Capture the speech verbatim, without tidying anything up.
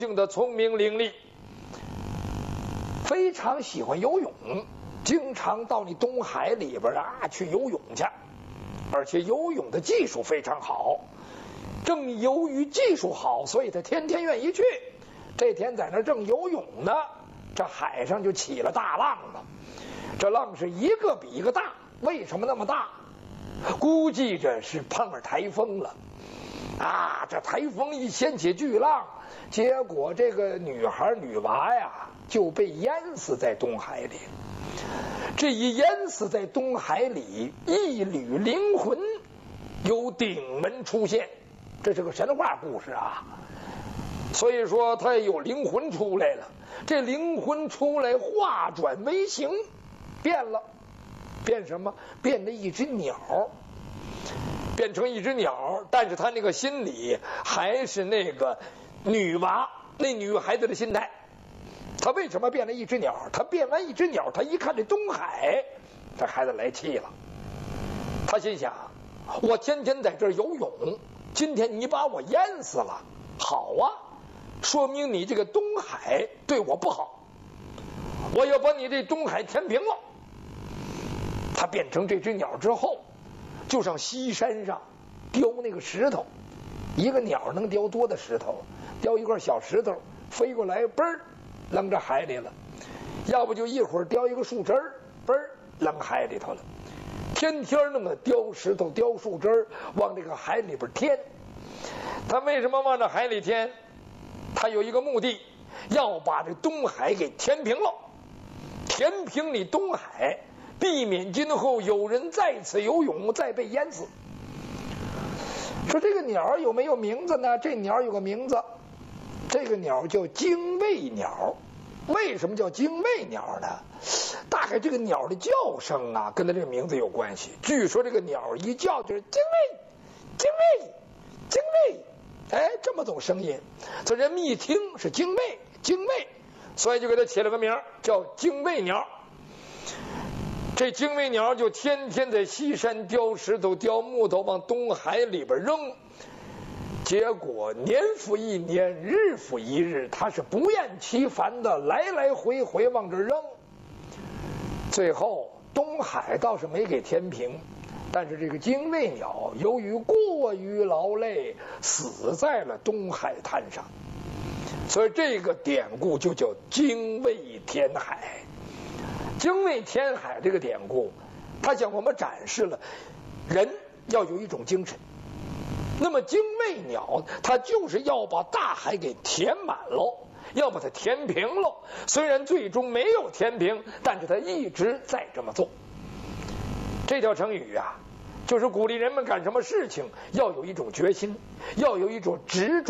性的聪明伶俐，非常喜欢游泳，经常到你东海里边啊去游泳去，而且游泳的技术非常好。正由于技术好，所以他天天愿意去。这天在那正游泳呢，这海上就起了大浪了。这浪是一个比一个大，为什么那么大？估计这是碰上台风了啊！这台风一掀起巨浪，结果这个女孩女娃呀就被淹死在东海里。这一淹死在东海里，一缕灵魂由顶门出现，这是个神话故事啊。所以说他有灵魂出来了，这灵魂出来化转为形，变了，变什么？变了一只鸟，变成一只鸟，但是他那个心里还是那个女娃，那女孩子的心态。他为什么变了一只鸟？他变完一只鸟，他一看这东海，这孩子来气了。他心想，我天天在这儿游泳，今天你把我淹死了，好啊，说明你这个东海对我不好，我要把你这东海填平了。他变成这只鸟之后，就上西山上叼那个石头，一个鸟能叼多的石头？叼一块小石头飞过来，嘣儿扔这海里了；要不就一会儿叼一个树枝儿，嘣儿扔海里头了。天天那么叼石头叼树枝儿往这个海里边填。他为什么往这海里填？他有一个目的，要把这东海给填平了，填平你东海，避免今后有人在此游泳再被淹死。说这个鸟有没有名字呢？这鸟有个名字，这个鸟叫精卫鸟。为什么叫精卫鸟呢？大概这个鸟的叫声啊跟它这个名字有关系。据说这个鸟一叫就是精卫精卫精卫，哎，这么种声音，这人们一听是精卫精卫，所以就给它起了个名叫精卫鸟。这精卫鸟就天天在西山叼石头叼木头往东海里边扔，结果年复一年，日复一日，他是不厌其烦的来来回回往这扔。最后东海倒是没给填平，但是这个精卫鸟由于过于劳累，死在了东海滩上，所以这个典故就叫精卫填海。精卫填海这个典故，它向我们展示了人要有一种精神。那么精卫鸟它就是要把大海给填满喽，要把它填平喽。虽然最终没有填平，但是它一直在这么做。这条成语啊，就是鼓励人们干什么事情要有一种决心，要有一种执着。